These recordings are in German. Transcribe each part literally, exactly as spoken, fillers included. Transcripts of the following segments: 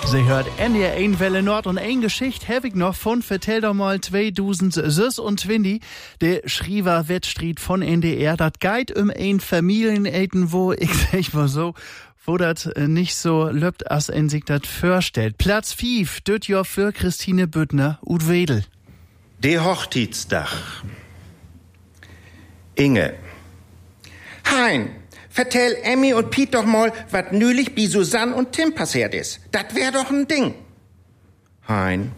Sie hört N D R eins Welle Nord und ein Geschichte hab ich noch von Vertell doch mal zweitausendsechs und Twindy, der Schriever Wettstreit von N D R, dat geht um ein Familieneten, wo, ich sag mal so, wo das nicht so löbt, als en sich das vorstellt. Platz fünf, döt Jahr für Christine Büttner, Ud Wedel. Der Hochzeitsdach. Inge. Hein, vertell Emmy und Piet doch mal, wat nülich bi Susanne und Tim passiert ist. Dat wär doch ein Ding. Hein.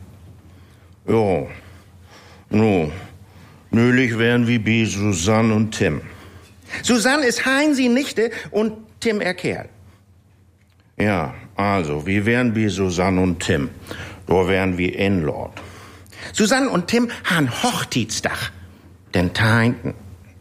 Jo. No. Nülich wären wie bi Susanne und Tim. Susanne ist Hein sie Nichte und Tim er Kerl. Ja, also, wie wären wie Susanne und Tim? Da wären wie Inlord. Susanne und Tim han Hochzeitsdach. Den Teinten.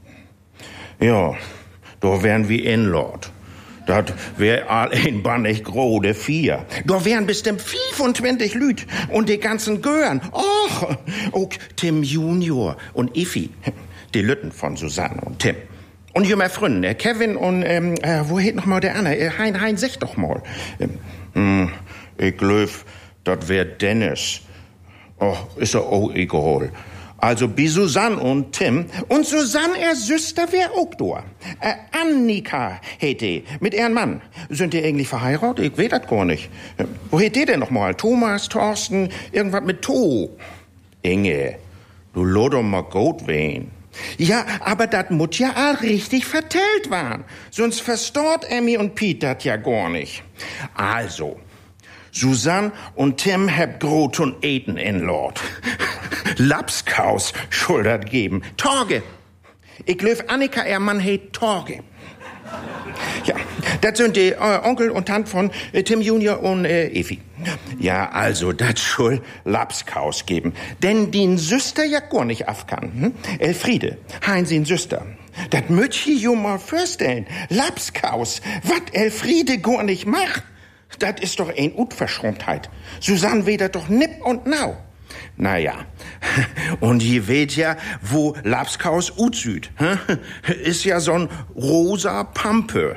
Ja, da wären wie Inlord. Dat wär all ein bannig grode vier. Da wären bestimmt fünfundzwanzig Lüt und die ganzen Gören. Och, auch Tim Junior und Iffi. Die Lütten von Susanne und Tim. Und jünger Freunde, Kevin und, ähm, äh, wo heet noch mal der andere? Äh, Hein, Hein, sag doch mal. Ähm, ich glaub, dat wär Dennis. Oh, ist er auch egal. Also, bi Susanne und Tim. Und Susanne, er Süster, wär auch da. Äh, Annika heet die, mit ihrem Mann. Sind die eigentlich verheiratet? Ich weiß das gar nicht. Äh, wo heet die denn noch mal? Thomas, Thorsten, irgendwas mit To. Inge, du loh doch mal gut wehen. Ja, aber dat mut ja all richtig vertellt waren. Sonst verstort Emmy und Piet dat ja gar nicht. Also, Susanne und Tim heb grot und eten in Lord. Lapskaus schuldet geben. Torge. Ich löf Annika, ihr Mann heet Torge. Ja, das sind die äh, Onkel und Tant von äh, Tim Junior und äh, Effi. Ja, also, das schul Lapskaus geben. Denn die Süster ja gar nicht afkan. Hm? Elfriede, hein sin Süster. Dat möcht ich jo mal vorstellen. Lapskaus, wat Elfriede gar nicht macht. Dat ist doch ein Unverschämtheit. Susanne wedert doch nipp und nau. Naja, und ihr weht ja, wo Lapskaus utsüd. Ist ja so'n rosa Pampe.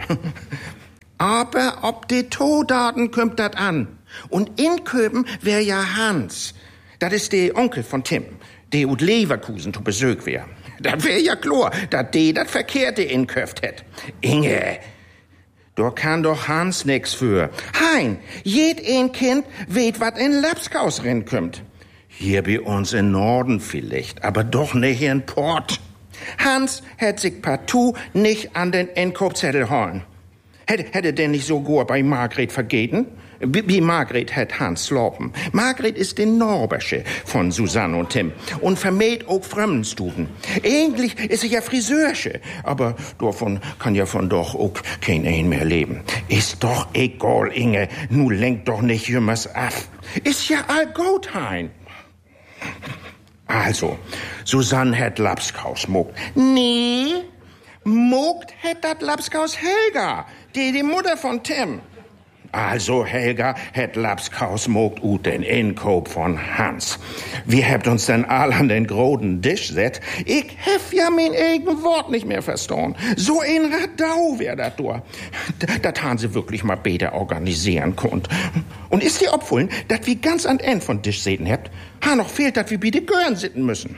Aber ob die Todaten kommt dat an. Und in Köben wär ja Hans. Dat ist der Onkel von Tim, der ut Leverkusen zu Besuch wär. Dat wär ja klar, dat de dat Verkehrte inköft hätt. Inge, da kann doch Hans nix für. Hein, jed ein Kind weht, wat in Lapskaus rinkommt. Hier bei uns in Norden vielleicht, aber doch nicht in Port. Hans hätt sich partout nicht an den Einkaufszettel holen. Hätte, hätte denn nicht so gut bei Margret vergeten? Wie Margret hätt Hans slopen. Margret ist die Norbersche von Susanne und Tim und vermäht auch Fremdenstuden. Eigentlich ist sie ja Friseursche, aber davon kann ja von doch auch kein ein mehr leben. Ist doch egal, Inge, nu lenkt doch nicht jümmers ab. Ist ja all gut, Hein. Also, Susanne hätt Lapskaus mogt. Nee, mogt hätt dat Lapskaus Helga, die die Mutter von Tim. Also, Helga hätt Lapskaus mogt ut den Inkauf von Hans. Wir habt uns denn all an den großen Tisch set. Ich hef ja mein eigen Wort nicht mehr verstanden. So ein Radau wär dat do. Dat han sie wirklich mal besser organisieren konnt. Und ist dir opfullen, dat wir ganz an End von Tisch säten habt, ha noch fehlt, dat wir bitte Gören sitten müssen.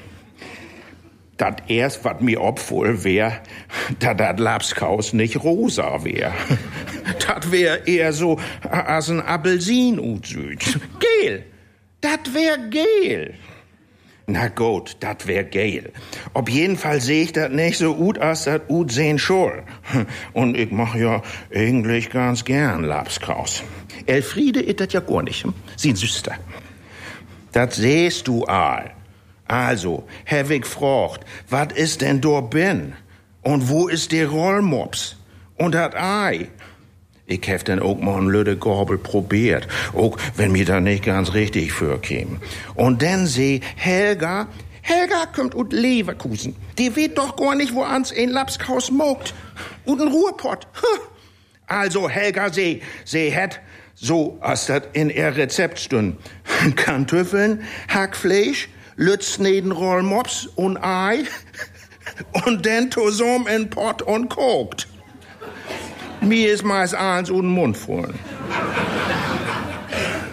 Dat erst, wat mir opfuhl wär, dat dat Lapskaus nicht rosa wär. Dat wär eher so as ein Appelsin utsüd. Gel. Dat wär gel. Na gut, dat wär gel. Auf jeden Fall seh ich dat nicht so ut as dat ut sehen schul. Und ich mach ja eigentlich ganz gern Lapskaus. Elfriede ist dat ja gar nicht. Sie Süster. Dat sehst du all. Also, Herr Wick fragt, wat ist denn do bin? Und wo ist der Rollmops? Und dat Ei? Ich hef denn auch mal ein Lüde Gorbel probiert, auch wenn mir da nicht ganz richtig vorkäme. Und dann seh Helga, Helga kommt ut Leverkusen. Die weet doch gar nicht, wo ans ein Lapskaus mogt. Und ein Ruhrpott. Also, Helga seh, seh het, so as dat in ihr Rezept stünd. Kartoffeln, Hackfleisch, Lützneden Rollmops und Ei und dann Tosom in Pott und kocht. Mir ist meist eins und den Mund voll.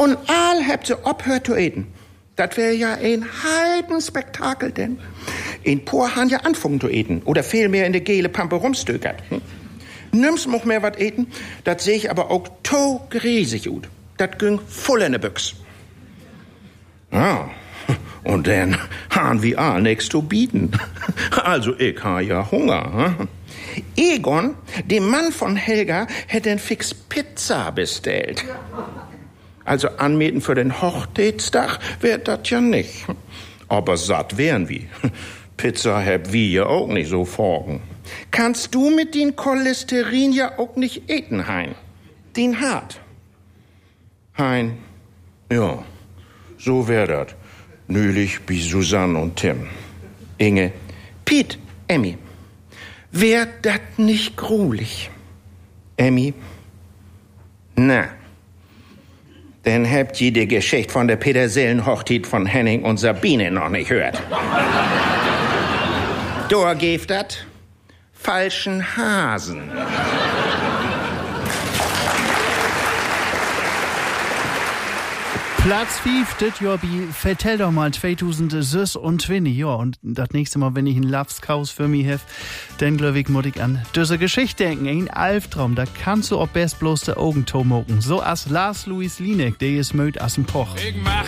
Und all habt sie ophört zu eten. Das wär ja ein Heidenspektakel, denn in Por han ja anfangen zu eten. Oder vielmehr in de gele Pampe rumstökert. Hm? Nimm's noch mehr wat eten, dat seh ich aber auch to riesig gut. Dat ging voll in de Büchs. Ja, und dann han wir all nix zu bieten. Also ich ha ja Hunger. Hm? Egon, der Mann von Helga, hätte ein fix Pizza bestellt. Also anmieten für den Hochzeitstag wär dat ja nicht. Aber satt wären wir. Pizza hab wir ja auch nicht so forgen. Kannst du mit den Cholesterin ja auch nicht eten, Hein? Den hart. Hein, ja, so wär dat. Nülich wie Susanne und Tim. Inge, Piet, Emmy. Wär dat nicht grulich? Emmy? Na, dann habt ihr die Geschichte von der Petersillenhochzeit von Henning und Sabine noch nicht gehört. Da geeft dat falschen Hasen. Platz fünf, das Jahr bei Vertell doch mal zweitausendzweiundzwanzig. Ja, und das nächste Mal, wenn ich ein Lapskaus für mich habe, dann glaube ich, muss ich an diese Geschichte denken. Ein Albtraum, da kannst du auch best bloß die Augen tomoken. So als Lars Louis Linek, der ist müde als ein Poch. Ich mach